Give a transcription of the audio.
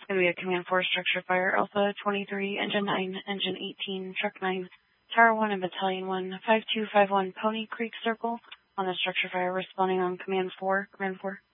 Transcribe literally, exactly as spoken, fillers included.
Going to be a Command four structure fire, Alpha twenty-three, Engine nine, Engine eighteen, Truck nine, Tower one and Battalion one, five two five one Pony Creek Circle on the structure fire, responding on Command four. Command four.